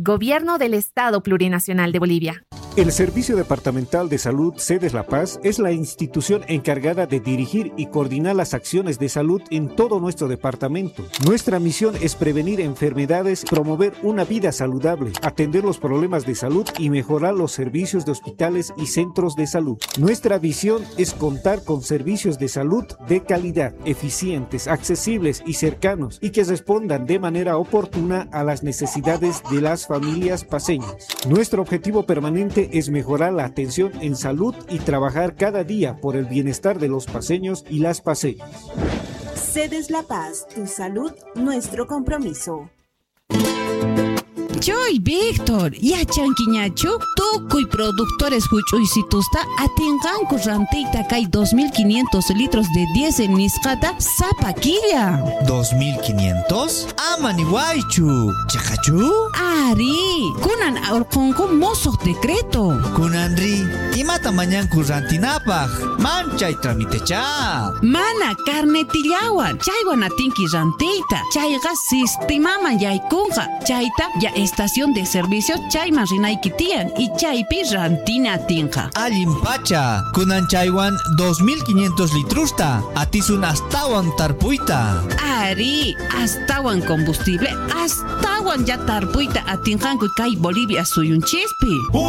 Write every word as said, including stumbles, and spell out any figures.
Gobierno del Estado Plurinacional de Bolivia. El Servicio Departamental de Salud Sedes La Paz es la institución encargada de dirigir y coordinar las acciones de salud en todo nuestro departamento. Nuestra misión es prevenir enfermedades, promover una vida saludable, atender los problemas de salud y mejorar los servicios de hospitales y centros de salud. Nuestra visión es contar con servicios de salud de calidad, eficientes, accesibles y cercanos, y que respondan de manera oportuna a las necesidades de las familias paceñas. Nuestro objetivo permanente es mejorar la atención en salud y trabajar cada día por el bienestar de los paceños y las paceñas. Sedes La Paz, tu salud, nuestro compromiso. Choy, Víctor, ya chanquiñachu, tukuy productores huch'uysitusta atinganku rantiyta kay dos mil quinientos litros de diésel nisqata sapa killa. ¿dos mil quinientos? Amani waychu, chakachu? Ari, kunan urqunku mosoq decreto. Kunanri, imata mañanku rantinapaq, manchay tramitecha. Mana carnetillawan, chaywan atinki rantiyta, chayqa sistemaman yaykunqa, chayta ya estación de servicio chayman rinaykitian y chaypi rantina atinqa. Allimpacha, kunan chaywan dos mil quinientos litrusta, atisun astawan tarpuyta. Ari, astawan combustible, astawan ya tarpuyta atinqanku kay Bolivia suyunchispi.